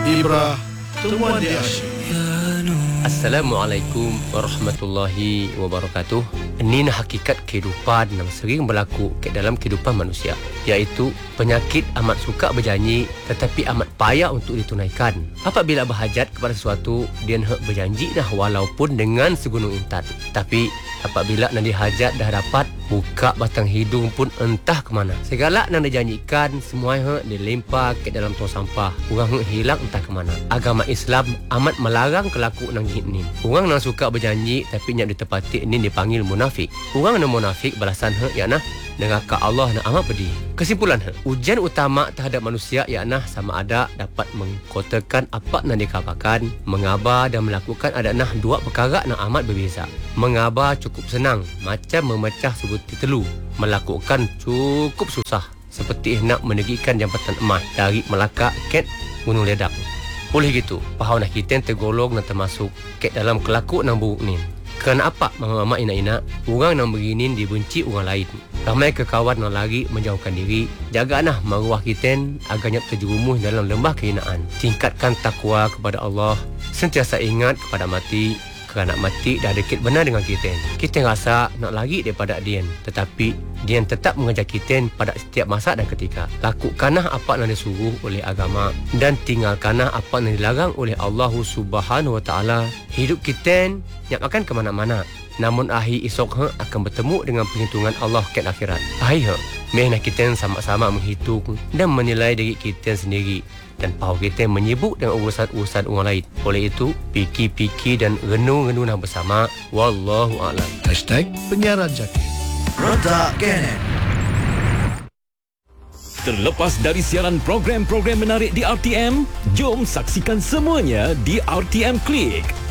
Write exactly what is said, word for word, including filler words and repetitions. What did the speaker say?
Ibrah Temuan di Asyik. Assalamualaikum warahmatullahi wabarakatuh. Ini hakikat kehidupan yang sering berlaku ke dalam kehidupan manusia, iaitu penyakit amat suka berjanji tetapi amat payah untuk ditunaikan. Apabila berhajat kepada sesuatu, dia nak berjanji dah walaupun dengan segunung intan. Tapi apabila nak dihajat dah dapat, buka batang hidung pun entah ke mana. Segala yang dijanjikan semua hak dilempar ke dalam tong sampah. Orang hak hilang entah ke mana. Agama Islam amat melarang kelaku nang ni. Orang yang suka berjanji tapi nyak ditepati ini dipanggil munafik. Orang yang munafik balasan hak yakna neraka Allah nak amat pedih. Kesimpulan hak, ujian utama terhadap manusia yakna sama ada dapat mengkotakan apa yang dikabarkan. Mengabar dan melakukan adalah dua perkara yang amat berbeza. Mengabar cukup senang, macam memecah sebutir telur. Melakukan cukup susah, seperti nak menegakkan jambatan emas dari Melaka ke Gunung Ledak. Oleh gitu, pahau nak kita tergolong dan termasuk ke dalam kelaku yang buruk ni. Kerana apa mama-mama ina-ina, orang yang begini dibenci orang lain. Ramai kekawan yang lari menjauhkan diri. Jagalah maruah kita agar nyap terjerumus dalam lembah kehinaan. Tingkatkan takwa kepada Allah. Sentiasa ingat kepada mati. Kerana mati dah dekat benar dengan kita. Kita rasa nak lari daripada dia, tetapi dia tetap mengajak kita pada setiap masa dan ketika. Lakukanlah apa yang disuruh oleh agama dan tinggalkanlah apa yang dilarang oleh Allah Subhanahu Wa Taala. Hidup kita yang akan ke mana-mana, namun akhir esok akan bertemu dengan perhitungan Allah ke akhirat. Akhir meh kita sama-sama menghitung dan menilai diri kita sendiri, dan pahau kita menyibuk dengan urusan-urusan orang lain. Oleh itu, fikir-fikir dan renung-renung bersama. Wallahu a'lam. Hashtag Penyiaran Jaki. Rotak Kenen. Terlepas dari siaran program-program menarik di R T M, jom saksikan semuanya di R T M Click.